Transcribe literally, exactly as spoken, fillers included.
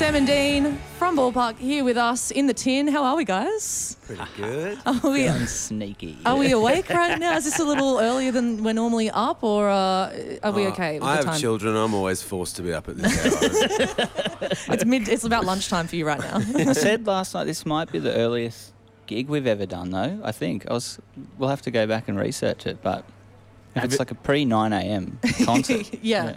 Sam and Dean from Ballpark here with us in the tin. How are we, guys? Pretty good. Are we, Feeling sneaky. are we awake right now? Is this a little earlier than we're normally up, or uh, are we okay with I the have time? children. I'm always forced to be up at this hour. It's mid. It's about lunchtime for you right now. I said last night this might be the earliest gig we've ever done, though. I think I was. We'll have to go back and research it, but if Have it's it- like a pre nine a.m. concert. yeah.